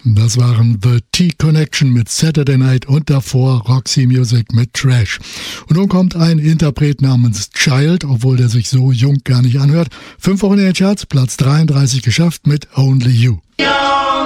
Das waren The T-Connection mit Saturday Night und davor Roxy Music mit Trash. Und nun kommt ein Interpret namens Child, obwohl der sich so jung gar nicht anhört. 5 Wochen in den Charts, Platz 33 geschafft mit Only You. Ja.